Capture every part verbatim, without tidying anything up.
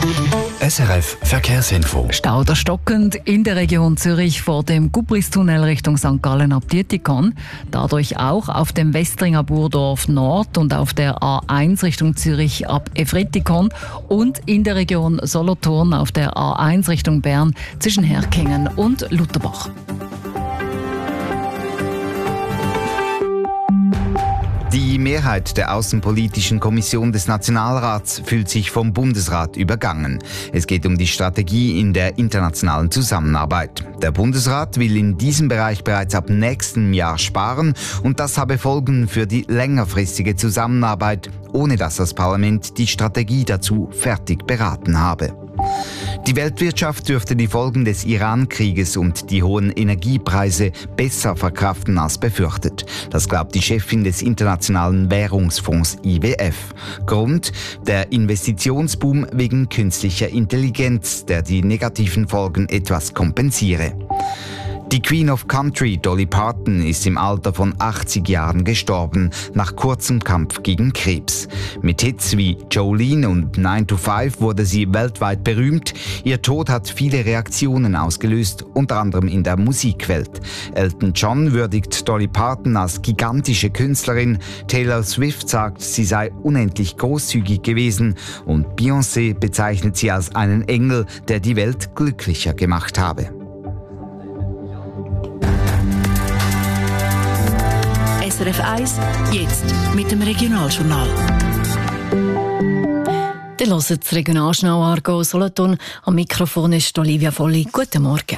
S R F Verkehrsinfo. Stau oder stockend in der Region Zürich vor dem Gubristunnel Richtung Sankt Gallen ab Dietikon. Dadurch auch auf dem Westringer Burdorf Nord und auf der A eins Richtung Zürich ab Efretikon und in der Region Solothurn auf der A eins Richtung Bern zwischen Herkingen und Lutherbach. Die Mehrheit der Außenpolitischen Kommission des Nationalrats fühlt sich vom Bundesrat übergangen. Es geht um die Strategie in der internationalen Zusammenarbeit. Der Bundesrat will in diesem Bereich bereits ab nächstem Jahr sparen und das habe Folgen für die längerfristige Zusammenarbeit, ohne dass das Parlament die Strategie dazu fertig beraten habe. Die Weltwirtschaft dürfte die Folgen des Iran-Krieges und die hohen Energiepreise besser verkraften als befürchtet. Das glaubt die Chefin des Internationalen Währungsfonds I W F. Grund: der Investitionsboom wegen künstlicher Intelligenz, der die negativen Folgen etwas kompensiere. Die Queen of Country, Dolly Parton, ist im Alter von achtzig Jahren gestorben, nach kurzem Kampf gegen Krebs. Mit Hits wie Jolene und nine to five wurde sie weltweit berühmt. Ihr Tod hat viele Reaktionen ausgelöst, unter anderem in der Musikwelt. Elton John würdigt Dolly Parton als gigantische Künstlerin. Taylor Swift sagt, sie sei unendlich großzügig gewesen. Und Beyoncé bezeichnet sie als einen Engel, der die Welt glücklicher gemacht habe. S R F eins, jetzt mit dem Regionaljournal. Ihr hört das Regionaljournal Aargau Solothurn. Am Mikrofon ist Olivia Volli. Guten Morgen.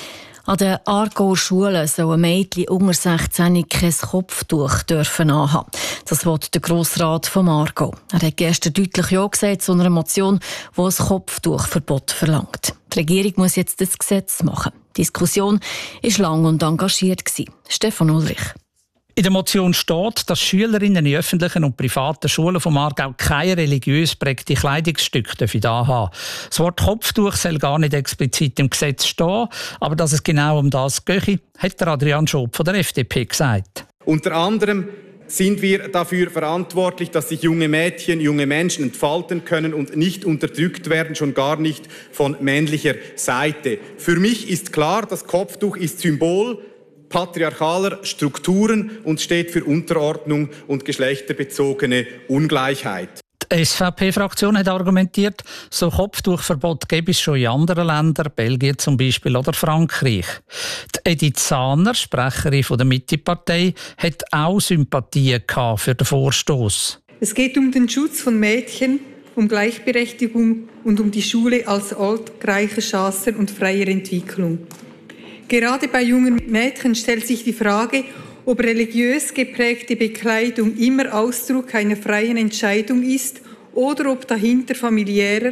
An den Aargau-Schulen sollen Mädchen unter sechzehn kein Kopftuch dürfen anhaben. Das will der Grossrat vom Aargau. Er hat gestern deutlich Ja gesagt zu einer Motion, die ein Kopftuchverbot verlangt. Die Regierung muss jetzt das Gesetz machen. Die Diskussion war lang und engagiert. Stefan Ulrich. In der Motion steht, dass Schülerinnen in öffentlichen und privaten Schulen vom Aargau keine religiös prägte Kleidungsstücke da haben. Das Wort Kopftuch soll gar nicht explizit im Gesetz stehen, aber dass es genau um das gehe, hat der Adrian Schob von der F D P gesagt. Unter anderem sind wir dafür verantwortlich, dass sich junge Mädchen, junge Menschen entfalten können und nicht unterdrückt werden, schon gar nicht von männlicher Seite. Für mich ist klar, das Kopftuch ist Symbol patriarchaler Strukturen und steht für Unterordnung und geschlechterbezogene Ungleichheit. Die S V P-Fraktion hat argumentiert, so Kopftuchverbot gäbe es schon in anderen Ländern, Belgien zum Beispiel oder Frankreich. Die Edith Zahner, Sprecherin der Mitte-Partei, hat auch Sympathien für den Vorstoß. Es geht um den Schutz von Mädchen, um Gleichberechtigung und um die Schule als Ort gleicher Chancen und freier Entwicklung. Gerade bei jungen Mädchen stellt sich die Frage, ob religiös geprägte Bekleidung immer Ausdruck einer freien Entscheidung ist oder ob dahinter familiärer,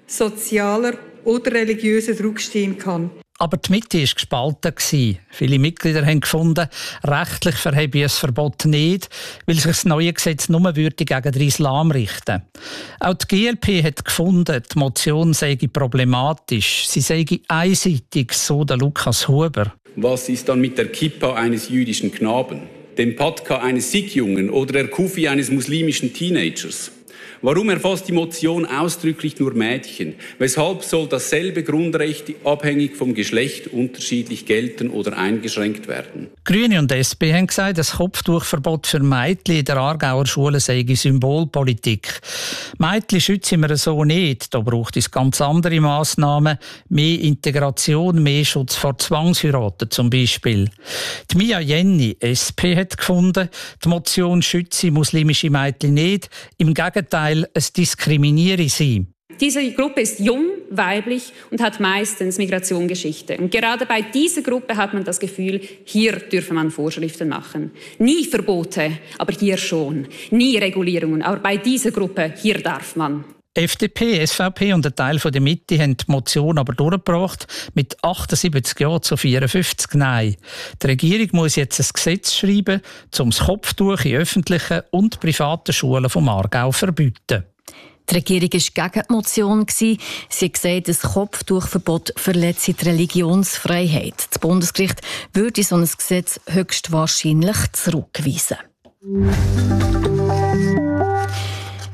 sozialer oder religiöser Druck stehen kann. Aber die Mitte war gespalten. Viele Mitglieder haben gefunden, rechtlich verhebe ein Verbot nicht, weil sich das neue Gesetz nur würde gegen den Islam richten. Auch die G L P hat gefunden, die Motion sei problematisch. Sie sei einseitig, so der Lukas Huber. Was ist dann mit der Kippa eines jüdischen Knaben, dem Patka eines Sikh-Jungen oder der Kufi eines muslimischen Teenagers? Warum erfasst die Motion ausdrücklich nur Mädchen? Weshalb soll dasselbe Grundrecht abhängig vom Geschlecht unterschiedlich gelten oder eingeschränkt werden? Grüne und S P haben gesagt, das Kopftuchverbot für Mädchen in der Aargauer Schule sei Symbolpolitik. Mädchen schützen wir so nicht. Da braucht es ganz andere Massnahmen. Mehr Integration, mehr Schutz vor Zwangsheiraten zum Beispiel. Die Mia Jenny, S P, hat gefunden, die Motion schütze muslimische Mädchen nicht. Im Gegenteil, es diskriminiere sie. Diese Gruppe ist jung, weiblich und hat meistens Migrationsgeschichte. Und gerade bei dieser Gruppe hat man das Gefühl, hier dürfe man Vorschriften machen. Nie Verbote, aber hier schon. Nie Regulierungen, aber bei dieser Gruppe, hier darf man. F D P, S V P und ein Teil der Mitte haben die Motion aber durchgebracht mit achtundsiebzig Ja zu vierundfünfzig Nein. Die Regierung muss jetzt ein Gesetz schreiben, um das Kopftuch in öffentlichen und privaten Schulen vom Aargau zu verbieten. Die Regierung war gegen die Motion. Sie hat gesagt, das Kopftuchverbot verletze die Religionsfreiheit. Das Bundesgericht würde so ein Gesetz höchstwahrscheinlich zurückweisen.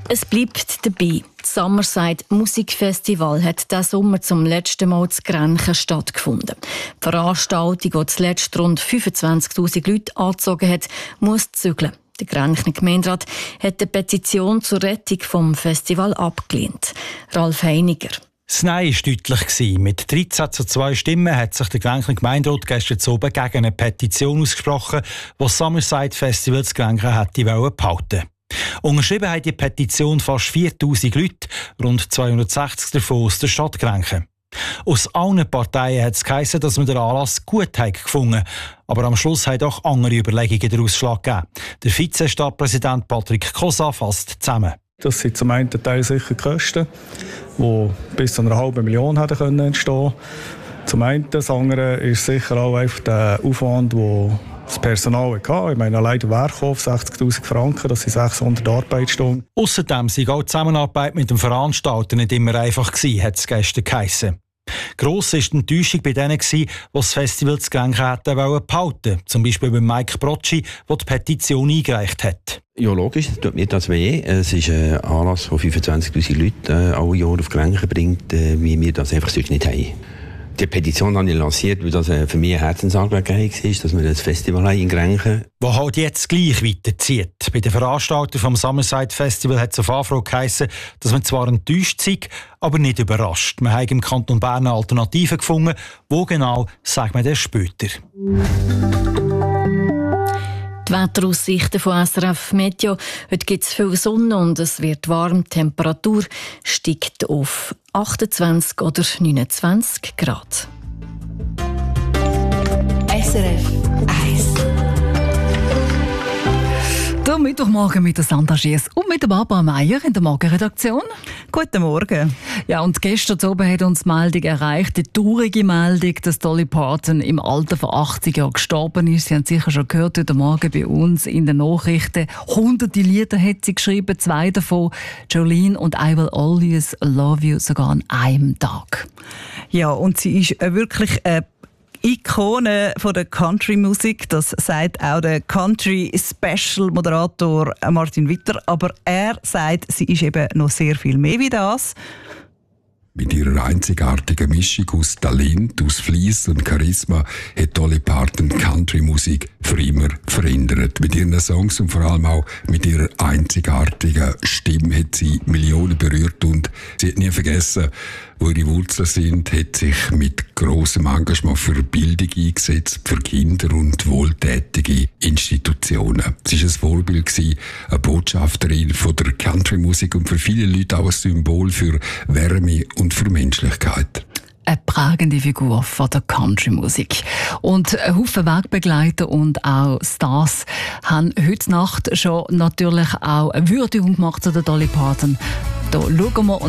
Es bleibt dabei. Das Summerside Musikfestival hat diesen Sommer zum letzten Mal zu Grenchen stattgefunden. Die Veranstaltung, die zuletzt rund fünfundzwanzigtausend Leute angezogen hat, muss zügeln. Der Grenchner Gemeinderat hat eine Petition zur Rettung vom Festival abgelehnt. Ralf Heiniger. Das Nein war deutlich. Mit dreizehn zu zwei Stimmen hat sich der Grenchner Gemeinderat gestern oben gegen eine Petition ausgesprochen, die das Summerside Festival zu Grenchen hätte behalten wollen. Unterschrieben haben die Petition fast viertausend Leute, rund zweihundertsechzig davon aus der Stadt Grenchen. Aus allen Parteien hat es geheissen, dass man den Anlass gut hat gefunden. Aber am Schluss haben auch andere Überlegungen den Ausschlag gegeben. Der Vize-Stadtpräsident Patrick Cosa fasst zusammen. Das sind zum einen Teil sicher die Kosten, die bis zu einer halben Million hätten entstehen können. Zum einen, das andere ist sicher auch einfach der Aufwand, den das Personal hatte. Ich meine, allein der Werkhof sechzigtausend Franken, das sind sechshundert Arbeitsstunden. Außerdem war auch die Zusammenarbeit mit dem Veranstalter nicht immer einfach gewesen, hat es gestern geheissen. Gross war die Enttäuschung bei denen, die das Festival zu Grenchen hätten behalten wollen. Zum Beispiel bei Mike Brocci, der die Petition eingereicht hat. Ja, logisch, das tut mir das weh. Es ist ein Anlass, der fünfundzwanzigtausend Leute äh, alle Jahre auf Grenchen bringt, äh, wie wir das einfach sonst nicht haben. Die Petition habe ich lanciert, weil das für mich eine Herzensangelegenheit war, dass wir das Festival in Grenchen. Wo halt jetzt gleich weiterzieht. Bei den Veranstaltern vom Summerside Festival hat es auf Anfrage geheissen, dass man zwar enttäuscht sei, aber nicht überrascht. Wir haben im Kanton Bern eine Alternative gefunden. Wo genau, sagen wir dann später. Die Wetteraussichten von S R F Meteo. Heute gibt es viel Sonne und es wird warm. Die Temperatur steigt auf achtundzwanzig oder neunundzwanzig Grad. S R F eins. Der Mittwochmorgen mit der Sandra Schiess und mit der Barbara Meier in der Morgenredaktion. Guten Morgen. Ja, und gestern oben hat uns die Meldung erreicht, die traurige Meldung, dass Dolly Parton im Alter von achtzig Jahren gestorben ist. Sie haben sicher schon gehört heute Morgen bei uns in den Nachrichten. Hunderte Lieder hat sie geschrieben, zwei davon, Jolene und I Will Always Love You, sogar an einem Tag. Ja, und sie ist wirklich eine Ikone von der Country-Musik, das sagt auch der Country-Special-Moderator Martin Witter. Aber er sagt, sie ist eben noch sehr viel mehr wie das. Mit ihrer einzigartigen Mischung aus Talent, aus Fleiss und Charisma hat Dolly Parton Country-Musik für immer verändert. Mit ihren Songs und vor allem auch mit ihrer einzigartigen Stimme hat sie Millionen berührt und sie hat nie vergessen, wo ihre Wurzeln sind, hat sich mit grossem Engagement für Bildung eingesetzt, für Kinder und wohltätige Institutionen. Sie war ein Vorbild, eine Botschafterin von der Country-Musik und für viele Leute auch ein Symbol für Wärme und für Menschlichkeit. Eine prägende Figur von der Country-Musik. Und ein Haufen Wegbegleiter und auch Stars haben heute Nacht schon natürlich auch eine Würdigung gemacht zu der Dolly Parton. Da schauen wir